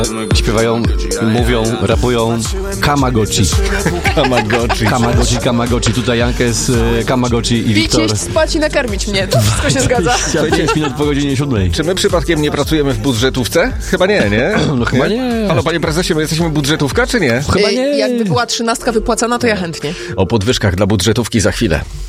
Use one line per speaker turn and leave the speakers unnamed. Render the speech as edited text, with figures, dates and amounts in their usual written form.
Śpiewają, mówią, rapują Kamagotchi. Kamagotchi. Tutaj Jankę z Kamagotchi i Wiktor.
Pić, spać i nakarmić mnie. To wszystko się zgadza.
5 minut po godzinie 7.
Czy my przypadkiem nie pracujemy w budżetówce? Chyba nie, nie?
No chyba nie.
Halo, panie prezesie, my jesteśmy budżetówka, czy nie?
Chyba nie.
Jakby była 13 wypłacana, to ja chętnie.
O podwyżkach dla budżetówki za chwilę.